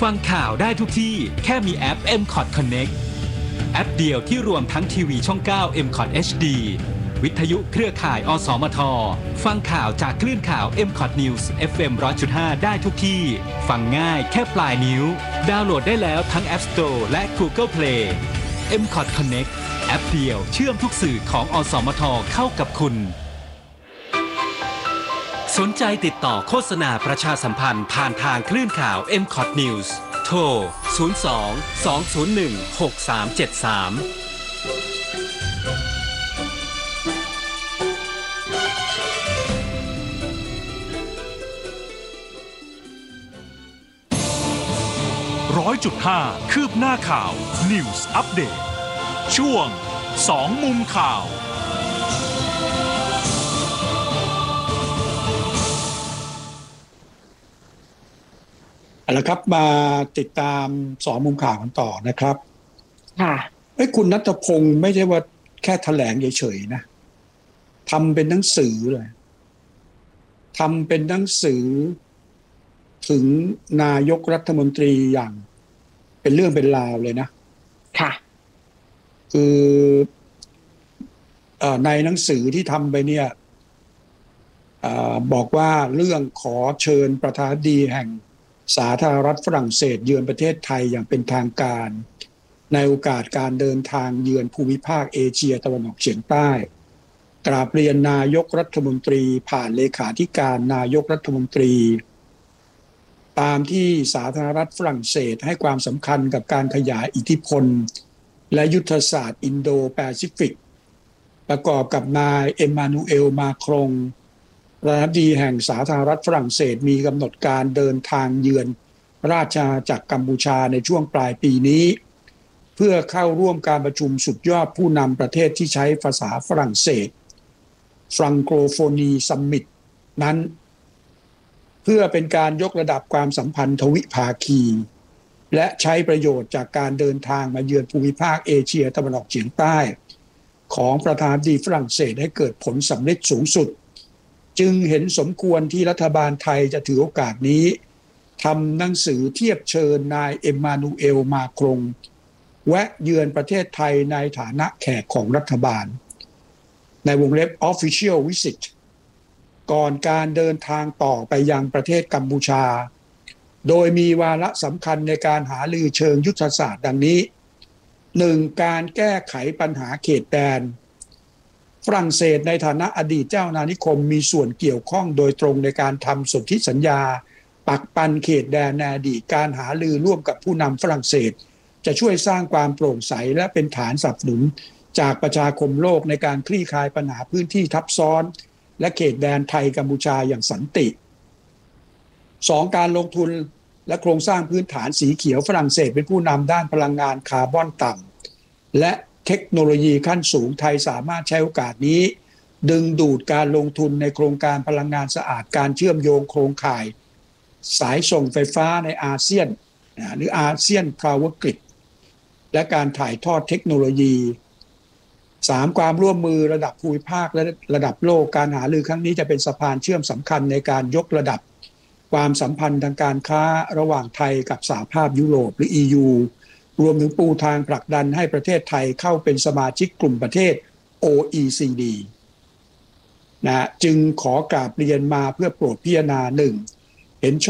ฟังข่าวได้ทุกที่แค่มีแอป MCOT Connect แอปเดียวที่รวมทั้งทีวีช่อง 9 MCOT HD วิทยุเครือข่ายอสมทฟังข่าวจากคลื่นข่าว MCOT News FM 100.5 ได้ทุกที่ฟังง่ายแค่ปลายนิ้วดาวน์โหลดได้แล้วทั้ง App Store และ Google Play MCOT Connect แอปเดียวเชื่อมทุกสื่อของอสมทเข้ากับคุณสนใจติดต่อโฆษณาประชาสัมพันธ์ผ่านทางคลื่นข่าว MCOT News โทร 02-201-6373 100.5 คืบหน้าข่าว News Update ช่วง2มุมข่าวแล้วครับมาติดตาม2มุมข่าวกันต่อนะครับค่ะคุณณัฐพงศ์ไม่ใช่ว่าแค่แถลงเฉยๆนะทำเป็นหนังสือเลยทำเป็นหนังสือถึงนายกรัฐมนตรีอย่างเป็นเรื่องเป็นราวเลยนะค่ะคือในหนังสือที่ทำไปเนี่ยบอกว่าเรื่องขอเชิญประธานาธิบดีแห่งสาธารณรัฐฝรั่งเศสเยือนประเทศไทยอย่างเป็นทางการในโอกาสการเดินทางเยือนภูมิภาคเอเชียตะวันออกเฉียงใต้กราบเรียนนายกรัฐมนตรีผ่านเลขาธิการนายกรัฐมนตรีตามที่สาธารณรัฐฝรั่งเศสให้ความสำคัญกับการขยายอิทธิพลและยุทธศาสตร์อินโดแปซิฟิกประกอบกับนายเอ็มมานูเอลมาครงประธานาธิบดีแห่งสาธารณรัฐฝรั่งเศสมีกำหนดการเดินทางเยือนราชอาณาจักรกัมพูชาในช่วงปลายปีนี้เพื่อเข้าร่วมการประชุมสุดยอดผู้นำประเทศที่ใช้ภาษาฝรั่งเศสฟรังโกโฟนีซัมมิตนั้นเพื่อเป็นการยกระดับความสัมพันธ์ทวิภาคีและใช้ประโยชน์จากการเดินทางมาเยือนภูมิภาคเอเชียตะวันออกเฉียงใต้ของประธานาธิบดีฝรั่งเศสให้เกิดผลสำเร็จสูงสุดจึงเห็นสมควรที่รัฐบาลไทยจะถือโอกาสนี้ทำหนังสือเทียบเชิญนายเอ็มมานูเอลมาครงแวะเยือนประเทศไทยในฐานะแขกของรัฐบาลในวงเล็บ Official Visit ก่อนการเดินทางต่อไปยังประเทศกัมพูชาโดยมีวาระสำคัญในการหารือเชิงยุทธศาสตร์ดังนี้ 1. การแก้ไขปัญหาเขตแดนฝรั่งเศสในฐานะอดีตเจ้าอาณานิคมมีส่วนเกี่ยวข้องโดยตรงในการทำสนธิสัญญาปักปันเขตแดนในอดีตการหารือร่วมกับผู้นำฝรั่งเศสจะช่วยสร้างความโปร่งใสและเป็นฐานสนับสนุนจากประชาคมโลกในการคลี่คลายปัญหาพื้นที่ทับซ้อนและเขตแดนไทยกัมพูชาอย่างสันติ 2. การลงทุนและโครงสร้างพื้นฐานสีเขียวฝรั่งเศสเป็นผู้นำด้านพลังงานคาร์บอนต่ำและเทคโนโลยีขั้นสูงไทยสามารถใช้โอกาสนี้ดึงดูดการลงทุนในโครงการพลังงานสะอาดการเชื่อมโยงโครงข่ายสายส่งไฟฟ้าในอาเซียนหรืออาเซียนพาวเวอร์กริดและการถ่ายทอดเทคโนโลยี 3. ความร่วมมือระดับภูมิภาคและระดับโลกการหารือครั้งนี้จะเป็นสะพานเชื่อมสำคัญในการยกระดับความสัมพันธ์ทางการค้าระหว่างไทยกับสหภาพยุโรปหรือ EU รวมถึงปูทางผลักดันให้ประเทศไทยเข้าเป็นสมาชิกกลุ่มประเทศ OECD จึงขอกราบเรียนมาเพื่อโปรดพิจารณา 1. เห็นช